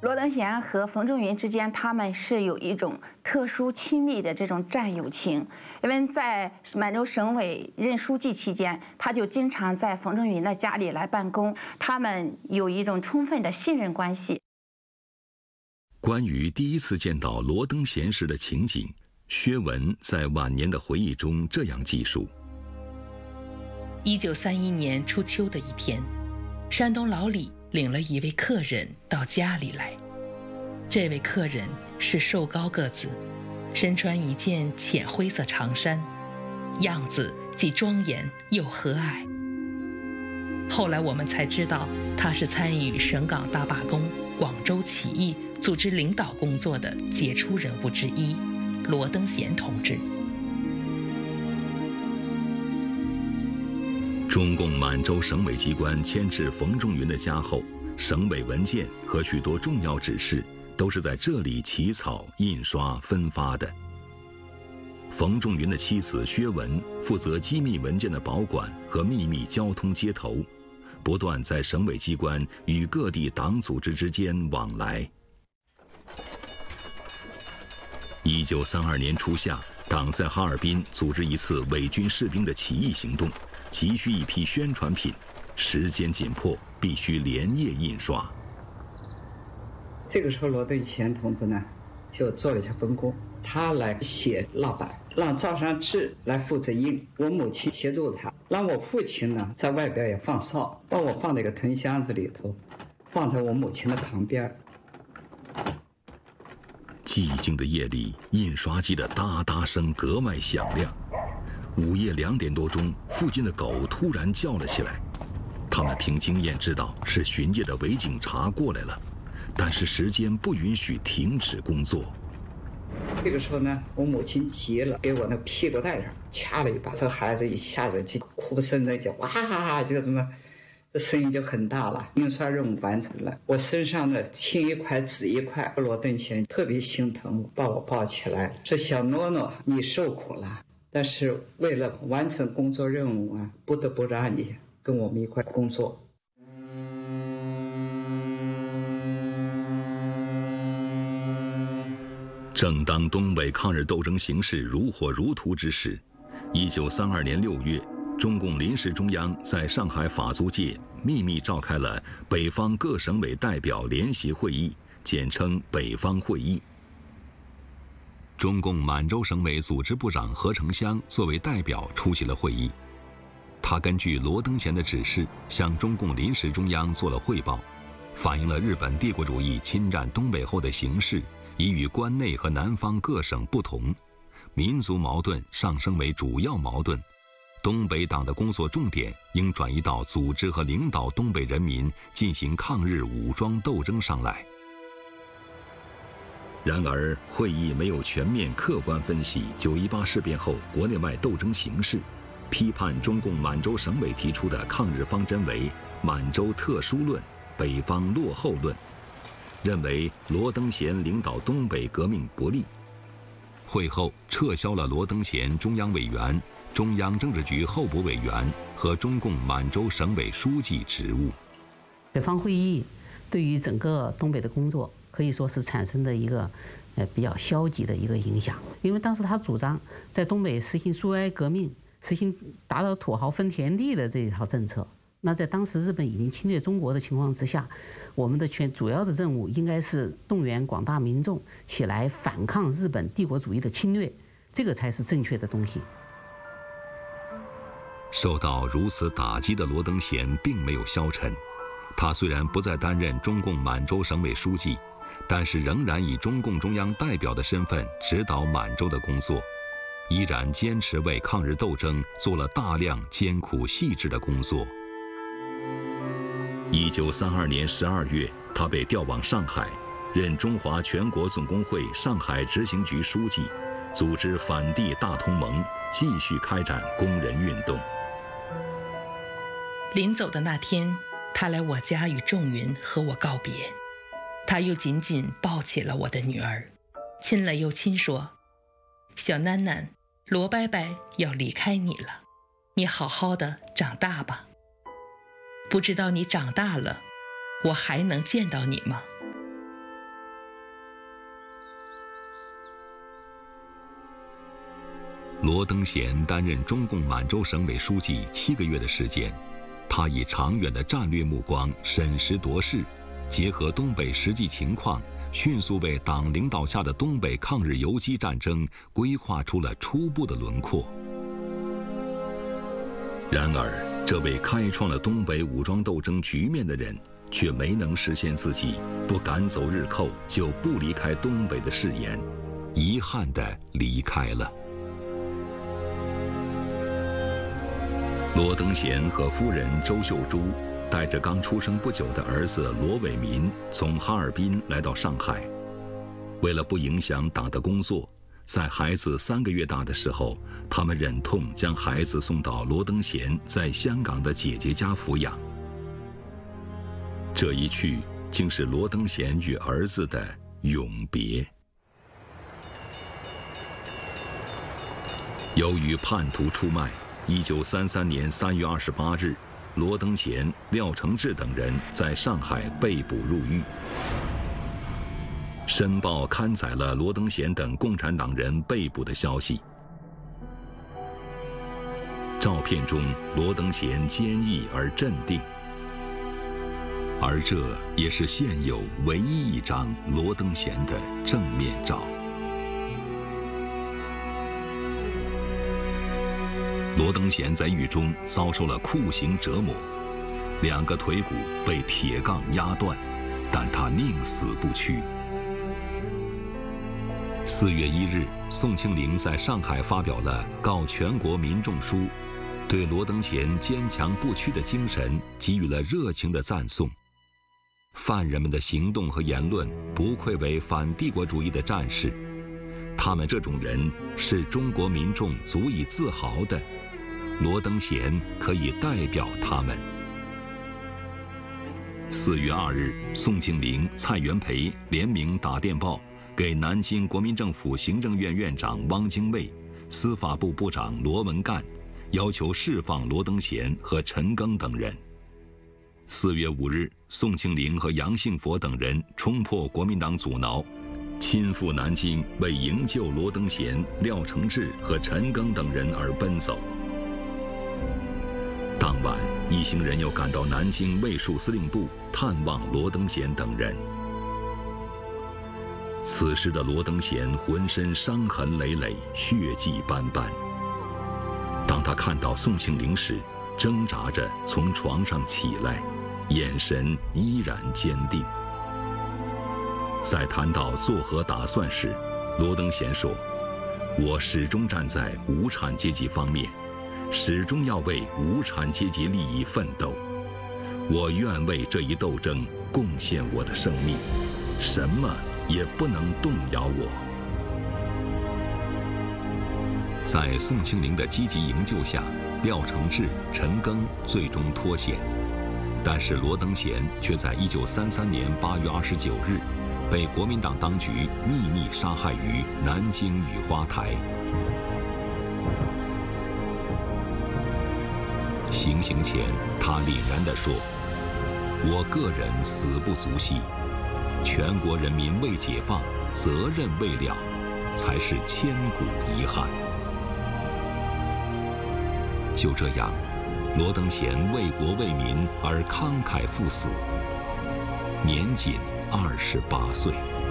罗登贤和冯仲云之间，他们是有一种特殊亲密的这种战友情。因为在满洲省委任书记期间，他就经常在冯仲云的家里来办公，他们有一种充分的信任关系。 关于第一次见到罗登贤时的情景，薛文在晚年的回忆中这样记述 ：1931年初秋的一天，山东老李领了一位客人到家里来。这位客人是瘦高个子，身穿一件浅灰色长衫，样子既庄严又和蔼。后来我们才知道，他是参与省港大罢工、广州起义组织领导工作的杰出人物之一，罗登贤同志。 中共满洲省委机关迁至冯仲云的家后，省委文件和许多重要指示都是在这里起草、印刷、分发的。冯仲云的妻子薛文负责机密文件的保管和秘密交通接头，不断在省委机关与各地党组织之间往来。1932年初夏，党在哈尔滨组织一次伪军士兵的起义行动，急需一批宣传品，时间紧迫，必须连夜印刷。 这个时候，罗登贤同志呢，就做了一下分工，他来写蜡板，让赵尚志来负责印，我母亲协助他，让我父亲呢在外边也放哨，把我放在一个藤箱子里头，放在我母亲的旁边。 寂静的夜里，印刷机的哒哒声格外响亮。午夜2点多钟，附近的狗突然叫了起来。他们凭经验知道是巡夜的伪警察过来了，但是时间不允许停止工作。 这个时候呢，我母亲急了，给我那屁股蛋上掐了一把，这孩子一下子就哭声的就哇哈哈，这个什么，这声音就很大了。印刷任务完成了，我身上的青一块紫一块。罗登贤特别心疼，把我抱起来，说：“小诺诺，你受苦了，但是为了完成工作任务啊，不得不让你跟我们一块工作。” 正当东北抗日斗争形势如火如荼之时，1932年6月，中共临时中央在上海法租界秘密召开了北方各省委代表联席会议，简称北方会议。中共满洲省委组织部长何成湘作为代表出席了会议。他根据罗登贤的指示，向中共临时中央做了汇报，反映了日本帝国主义侵占东北后的形势已与关内和南方各省不同，民族矛盾上升为主要矛盾，东北党的工作重点应转移到组织和领导东北人民进行抗日武装斗争上来。然而，会议没有全面客观分析9·18事变后国内外斗争形势，批判中共满洲省委提出的抗日方针为满洲特殊论、北方落后论，认为罗登贤领导东北革命不利。会后撤销了罗登贤中央委员、中央政治局候补委员和中共满洲省委书记职务。 北方会议对于整个东北的工作可以说是产生的一个比较消极的一个影响，因为当时他主张在东北实行苏维埃革命，实行打倒土豪分田地的这一套政策。那在当时日本已经侵略中国的情况之下，我们的主要的任务应该是动员广大民众起来反抗日本帝国主义的侵略，这个才是正确的东西。 受到如此打击的罗登贤并没有消沉，他虽然不再担任中共满洲省委书记，但是仍然以中共中央代表的身份指导满洲的工作，依然坚持为抗日斗争做了大量艰苦细致的工作。1932年12月，他被调往上海，任中华全国总工会上海执行局书记，组织反帝大同盟，继续开展工人运动。 临走的那天，他来我家与仲云和我告别，他又紧紧抱起了我的女儿，亲了又亲，说：“小囡囡，罗伯伯要离开你了，你好好的长大吧。不知道你长大了，我还能见到你吗？” 罗登贤担任中共满洲省委书记7个月的时间，他以长远的战略目光审时度势，结合东北实际情况，迅速为党领导下的东北抗日游击战争规划出了初步的轮廓。然而，这位开创了东北武装斗争局面的人，却没能实现自己不赶走日寇就不离开东北的誓言，遗憾地离开了。罗登贤和夫人周秀珠带着刚出生不久的儿子罗伟民从哈尔滨来到上海。为了不影响党的工作，在孩子3个月大的时候，他们忍痛将孩子送到罗登贤在香港的姐姐家抚养。这一去，竟是罗登贤与儿子的永别。由于叛徒出卖，1933年3月28日，罗登贤、廖承志等人在上海被捕入狱。《申报》刊载了罗登贤等共产党人被捕的消息。照片中，罗登贤坚毅而镇定，而这也是现有唯一一张罗登贤的正面照。罗登贤在狱中遭受了酷刑折磨，2个腿骨被铁杠压断，但他宁死不屈。4月1日，宋庆龄在上海发表了《告全国民众书》，对罗登贤坚强不屈的精神给予了热情的赞颂。犯人们的行动和言论不愧为反帝国主义的战士，他们这种人是中国民众足以自豪的，罗登贤可以代表他们。4月2日，宋庆龄、蔡元培联名打电报给南京国民政府行政院院长汪精卫、司法部部长罗文干，要求释放罗登贤和陈赓等人。4月5日，宋庆龄和杨杏佛等人冲破国民党阻挠，亲赴南京，为营救罗登贤、廖承志和陈赓等人而奔走。当晚，一行人又赶到南京卫戍司令部探望罗登贤等人。此时的罗登贤浑身伤痕累累，血迹斑斑。当他看到宋庆龄时，挣扎着从床上起来，眼神依然坚定。在谈到作何打算时，罗登贤说：“我始终站在无产阶级方面，始终要为无产阶级利益奋斗。我愿为这一斗争贡献我的生命，什么也不能动摇我。”在宋庆龄的积极营救下，廖承志、陈赓最终脱险，但是罗登贤却在1933年8月29日被国民党当局秘密杀害于南京雨花台。行刑前，他凛然地说：“我个人死不足惜，全国人民未解放，责任未了，才是千古遗憾。”就这样，罗登贤为国为民而慷慨赴死，年仅28岁。